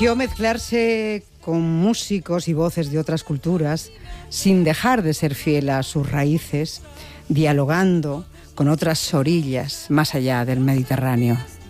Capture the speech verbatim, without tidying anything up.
eligió mezclarse con músicos y voces de otras culturas sin dejar de ser fiel a sus raíces, dialogando con otras orillas más allá del Mediterráneo.